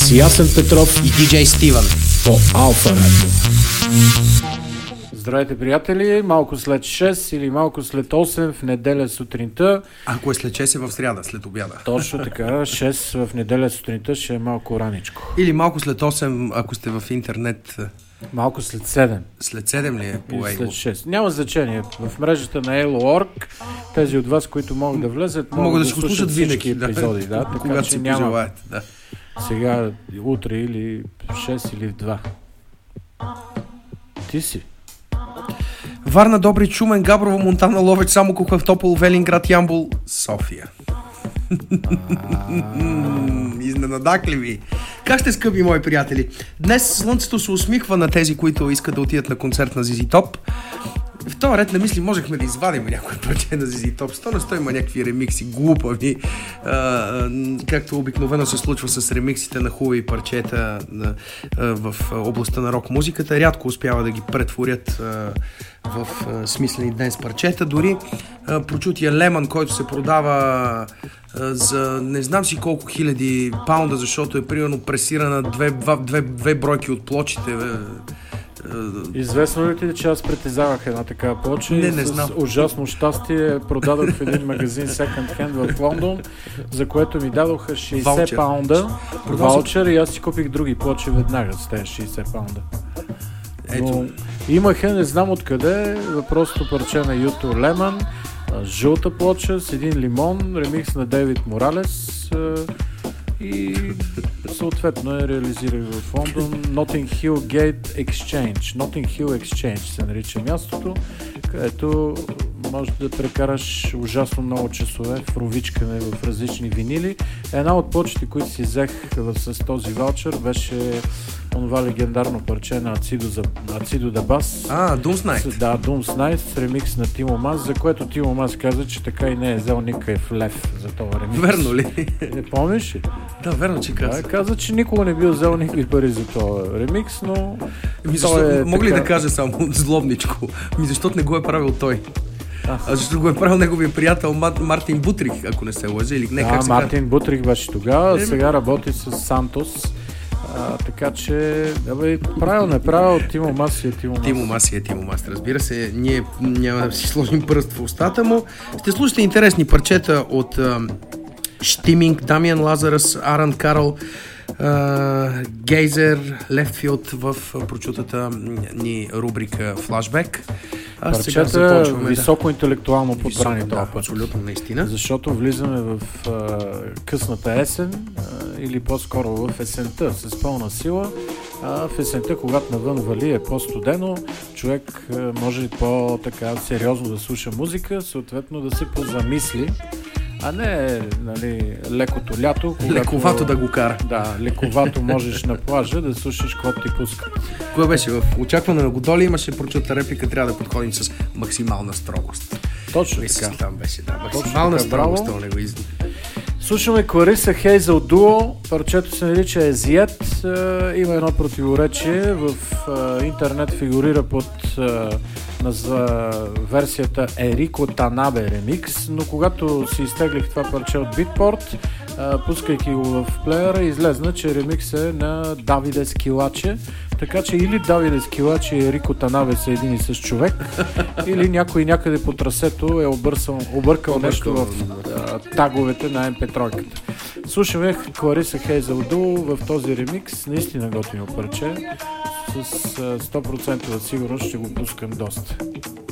с Ясен Петров и диджей Стивън по Алфа Радио. Здравейте, приятели! Малко след 6 или малко след 8 в неделя сутринта. Ако е след 6 е в сряда, след обяда. Точно така, 6 в неделя сутринта ще е малко раничко. Или малко след 8, ако сте в интернет. Малко след 7. След 7 ли е по Или Ейло? след 6. Няма значение. В мрежата на Elo.org тези от вас, които могат да влезат, могат да се слушат всички винаги, епизоди. Да, така, когато си няма пожелаят. Да. сега, утре или в 6 или в 2. Ти си. Варна, Добрич, Шумен, Габрово, Монтана, Ловеч, Самоков, Автопол, Велинград, Ямбол, София. Изненадакливи. Как сте, скъпи мои приятели? Днес слънцето се усмихва на тези, които искат да отидат на концерт на ZZ Top. В този ред на мисли можехме да извадим някой парче на ZZ Top. 100 има някакви ремикси, глупави, както обикновено се случва с ремиксите на хубави парчета в областта на рок-музиката. Рядко успява да ги претворят в смислени днес парчета. Дори прочутия Лемън, който се продава за не знам си колко хиляди паунда, защото е примерно пресирана две бройки от плочите. Известно ли ти, че аз притежавах една такава плоча и не с знам. ужасно щастие продадох в един магазин Second Hand в Лондон, за което ми дадоха 60 Ваучер. паунда ваучер и аз си купих други плочи веднага с тези 60 паунда. Но имаха, не знам откъде, въпросното парче на Юту Лемън, жълта плоча с един лимон, ремикс на Дейвид Моралес и съответно я реализирах в Лондон. Notting Hill Gate Exchange. Notting Hill Exchange се нарича мястото, където можеш да прекараш ужасно много часове в ровичкане в различни винили. Една от плочите, които си взех с този ваучер, беше онова легендарно парче на Ацидо да Бас. Doom's Night. Да, Doom's Night с ремикс на Тимо Мас, за което Тимо Мас каза, че така и не е взел никакъв лев за този ремикс. Верно ли? Не помниш ли? Да, верно, че каза. Каза, че никога не бил взел никакви пари за този ремикс, но... Мога ли да кажа само злобничко? Защото не го е правил той. Защото го е правил неговия приятел Мартин Бутрих, ако не се лъжа. Или не, как се Мартин Бутрих беше тогава, сега работи с Сантос. Така че, правил, не правил, Тимо Мас е Тимо Мас. Тимо Мас е Тимо Мас. Разбира се, ние няма да си сложим пръст в устата му. Ще слушате интересни парчета от Штиминг, Дамиан Лазарус, Аран Карл, Гейзер, Лефтфилд в прочутата ни рубрика Флашбек. Парчета високо интелектуално подбрани това път. Абсолютно, наистина. Защото влизаме в късната есен или по-скоро в есента с пълна сила. В есента, когато навън вали е по-студено, човек може по-така сериозно да слуша музика, съответно да се позамисли, а не лекото лято. Когато, лековато да го кара. Да, лековато можеш на плажа да слушаш каквото ти пуска. Кое беше? В очакване на Годоли имаше прочута реплика, трябва да подходим с максимална строгост. Точно така. така. Там беше, да. Максимална строгост, не го изни. Слушаме Клариса Хейзъл Дуо, парчето се нарича Езиет, има едно противоречие, в интернет фигурира под версията Ерико Танабе ремикс, но когато си изтеглих това парче от Beatport, пускайки го в плеера, излезна, че ремикс е на Давиде Скилаче, така че или Давиде Скилаче и Ерико Танабе са един и същ човек, или някой някъде по трасето е объркал нещо в таговете на MP3-ката. Слушаме Клариса Хейзъл Дуо в този ремикс, наистина готино парче, с 100% сигурност ще го пускам доста.